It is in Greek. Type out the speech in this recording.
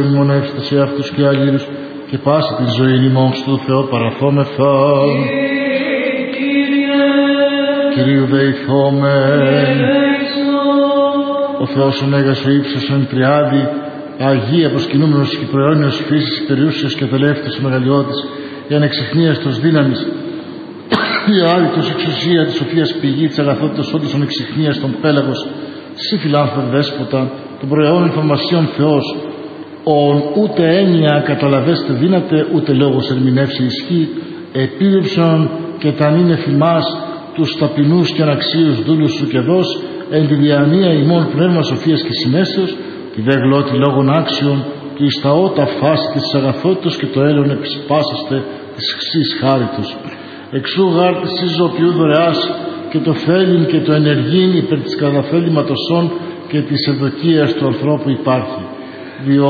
Μονεύστε σε αυτούς και αγίρους και πάση τη ζωή ημών του Θεό παραθόμεθα. Κυρίου δεηθόμεν. Ο Θεός ο Μέγας ο ύψος ο εν τριάδη, Αγία προσκυνούμενος και προαιώνιος φύσης υπεριούσιος και τελευταίος μεγαλειώτης, η ανεξιχνίαστος δύναμης, η άρρητος εξουσία της σοφίας πηγή, της αγαθότητας όντως ο εξιχνίαστον πέλαγος, της φιλάνθρωπ δέσποτα, των προαιώνων θαυμασίων Θεός, ούτε έννοια καταλαβέστε δύναται, ούτε λόγος ερμηνεύσει ισχύ, επίδευσον και τα νυν εφημάς τους ταπεινούς και αναξίους δούλους σου και δώσ, εν τη διανοία ημών πνεύμα σοφίας και συνέσεως, τη δε γλώτη λόγων άξιων, του εις τα ότα φάση της αγαθότητος και το έλεον επισπάσαστε της χρυσής χάριτος. Εξού γάρ της ζωοποιού δωρεάς και το θέλειν και το ενεργήν υπέρ της καταφέληματος όν και της ευδοκίας του ανθρώπου υπάρχει. Διό